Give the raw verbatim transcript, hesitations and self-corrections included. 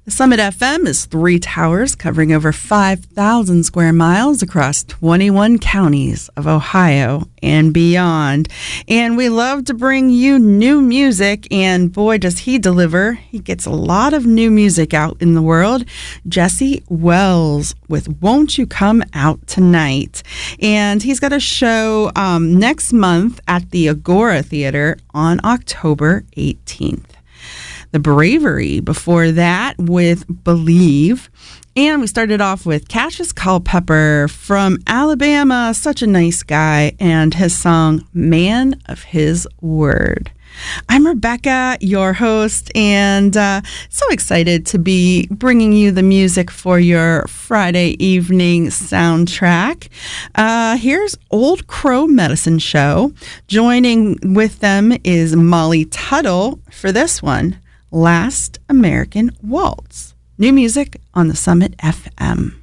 Summit F M is three towers covering over five thousand square miles across twenty-one counties of Ohio and beyond. And we love to bring you new music, and boy, does he deliver. He gets a lot of new music out in the world. Jesse Wells with Won't You Come Out Tonight. And he's got a show um, next month at the Agora Theater on October eighteenth. The Bravery before that with Believe. And we started off with Cassius Culpepper from Alabama, such a nice guy, and his song, Man of His Word. I'm Rebecca, your host, and uh, so excited to be bringing you the music for your Friday evening soundtrack. Uh, here's Old Crow Medicine Show. Joining with them is Molly Tuttle for this one, Last American Waltz. New music on the Summit F M.